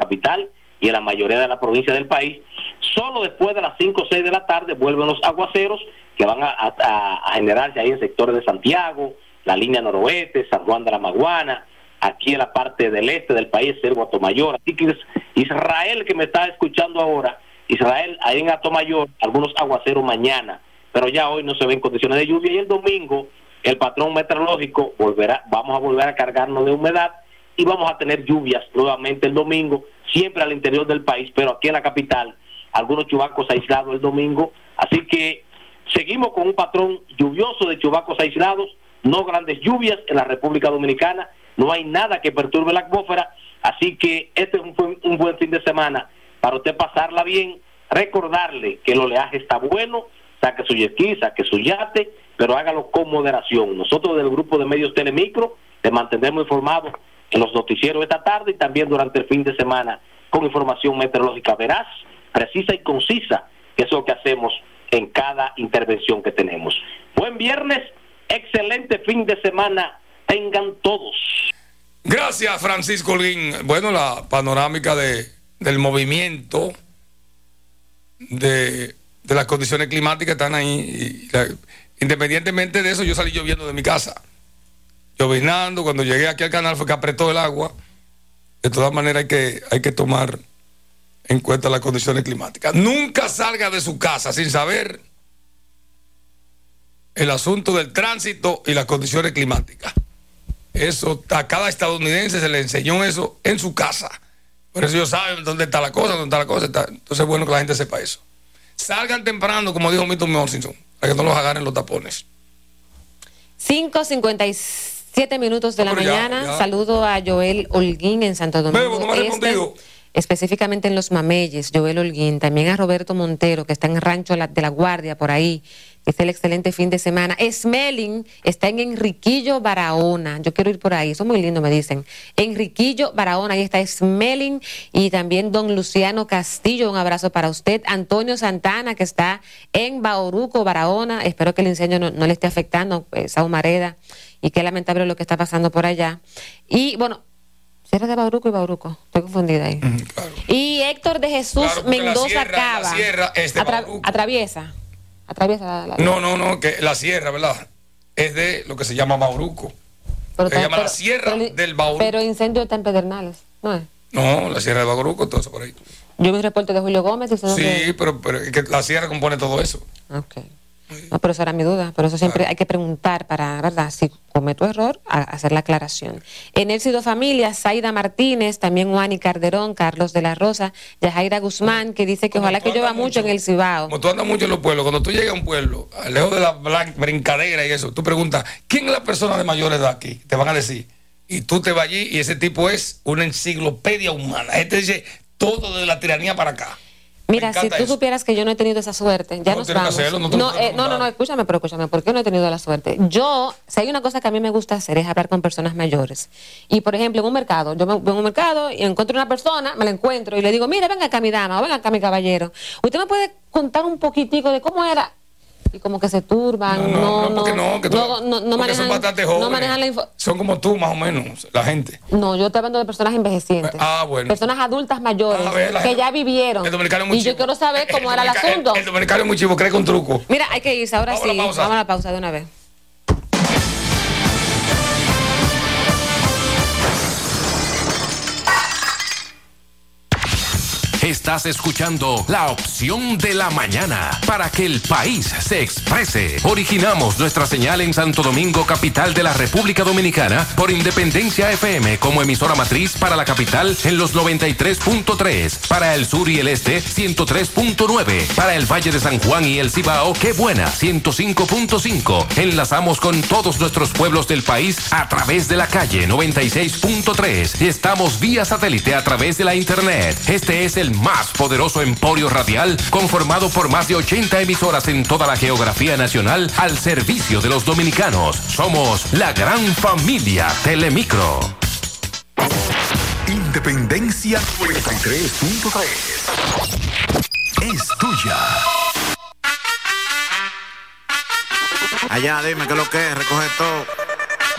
capital y en la mayoría de la provincia del país. Solo después de las 5 o 6 de la tarde vuelven los aguaceros que van a generarse ahí en sectores de Santiago, la línea noroeste, San Juan de la Maguana, aquí en la parte del este del país, Cerro Atomayor. Así que Israel, que me está escuchando ahora, Israel, ahí en Atomayor, algunos aguaceros mañana, pero ya hoy no se ven condiciones de lluvia, y el domingo el patrón meteorológico vamos a volver a cargarnos de humedad y vamos a tener lluvias nuevamente el domingo, siempre al interior del país, pero aquí en la capital, algunos chubascos aislados el domingo. Así que seguimos con un patrón lluvioso de chubascos aislados, no grandes lluvias en la República Dominicana, no hay nada que perturbe la atmósfera, así que este es un buen fin de semana para usted pasarla bien, recordarle que el oleaje está bueno, saque su jet ski, saque su yate, pero hágalo con moderación. Nosotros del grupo de medios Telemicro te mantendremos informados en los noticieros esta tarde y también durante el fin de semana con información meteorológica veraz, precisa y concisa, que es lo que hacemos en cada intervención que tenemos. Buen viernes, excelente fin de semana tengan todos. Gracias, Francisco Holguín. Bueno, la panorámica del movimiento de las condiciones climáticas están ahí. Independientemente de eso, yo salí lloviendo de mi casa. Llovinando, cuando llegué aquí al canal fue que apretó el agua. De todas maneras hay que tomar en cuenta las condiciones climáticas. Nunca salga de su casa sin saber el asunto del tránsito y las condiciones climáticas. Eso, a cada estadounidense se le enseñó eso en su casa. Por eso ellos saben dónde está la cosa, Entonces es bueno que la gente sepa eso. Salgan temprano, como dijo Milton Morrison, para que no los agarren los tapones. 5:57 minutos de la mañana. Ya. Saludo a Joel Holguín en Santo Domingo. Bebo, no me ha respondido. Específicamente en Los Mameyes, Joel Holguín. También a Roberto Montero, que está en Rancho de la Guardia, por ahí. Es el excelente fin de semana. Smelling está en Enriquillo, Barahona. Yo quiero ir por ahí, eso es muy lindo, me dicen. Enriquillo, Barahona, ahí está Smelling. Y también don Luciano Castillo, un abrazo para usted. Antonio Santana, que está en Bauruco, Barahona. Espero que el incendio no le esté afectando, esa humareda. Y qué lamentable lo que está pasando por allá. Y bueno, Sierra de Bauruco y Bauruco, estoy confundida ahí. Claro. Y Héctor de Jesús Mendoza Cava. La sierra es de Bauruco. Atraviesa No, que la sierra, ¿verdad? Es de lo que se llama Bauruco. Se llama la sierra del Bauruco. Pero incendio está en Pedernales, ¿no es? No, la sierra de Bauruco, todo eso por ahí. Yo vi un reporte de Julio Gómez diciendo pero es que la sierra compone todo eso. Ok. No, pero esa era mi duda. Por eso siempre hay que preguntar para, ¿verdad? Si cometo error, hacer la aclaración. En el Cido Familia, Zaida Martínez, también Juani Calderón, Carlos de la Rosa, Yajaira Guzmán, que dice que ojalá que llueva mucho en el Cibao. Como tú andas mucho en los pueblos, cuando tú llegas a un pueblo, lejos de la brincadera y eso, tú preguntas, ¿quién es la persona de mayor edad aquí? Te van a decir. Y tú te vas allí y ese tipo es una enciclopedia humana. Este dice todo de la tiranía para acá. Mira, si tú supieras que yo no he tenido esa suerte, ya nos vamos. Escúchame, ¿por qué no he tenido la suerte? Si hay una cosa que a mí me gusta hacer es hablar con personas mayores. Y, por ejemplo, en un mercado, yo voy a un mercado y encuentro una persona, me la encuentro y le digo, mira, venga acá mi dama, o venga acá mi caballero. ¿Usted me puede contar un poquitico de cómo era? Y como que se turban, no manejan, son bastante jóvenes. No manejan la información. Son como tú, más o menos, la gente. No, yo estoy hablando de personas envejecientes. Bueno. Personas adultas mayores que ya vivieron. El dominicano es muy chivo. Yo quiero saber cómo era el asunto. El dominicano es muy chivo, cree con truco. Mira, hay que irse, ahora sí. Vamos a la pausa de una vez. Estás escuchando La Opción de la Mañana para que el país se exprese. Originamos nuestra señal en Santo Domingo, capital de la República Dominicana, por Independencia FM como emisora matriz para la capital en los 93.3, para el sur y el este 103.9, para el Valle de San Juan y el Cibao, Qué Buena 105.5. Enlazamos con todos nuestros pueblos del país a través de la calle 96.3 y estamos vía satélite a través de la internet. Este es el más poderoso emporio radial conformado por más de 80 emisoras en toda la geografía nacional al servicio de los dominicanos. Somos la gran familia Telemicro. Independencia 93.3 es tuya. Allá, dime qué es lo que es, recoge todo.